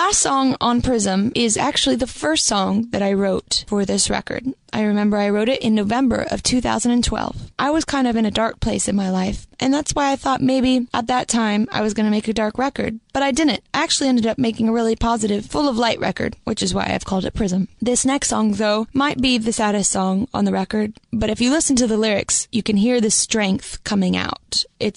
last song on Prism is actually the first song that I wrote for this record. I remember I wrote it in November of 2012. I was kind of in a dark place in my life, and that's why I thought maybe at that time I was going to make a dark record. But I didn't. I actually ended up making a really positive, full of light record, which is why I've called it Prism. This next song, though, might be the saddest song on the record, but if you listen to the lyrics, you can hear the strength coming out. It's